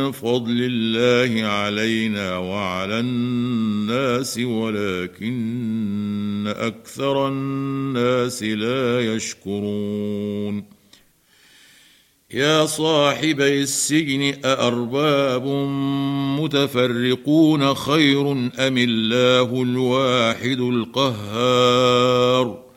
فضل الله علينا وعلى الناس ولكن أكثر الناس لا يشكرون. يا صاحبي السجن أأرباب متفرقون خير أم الله الواحد القهار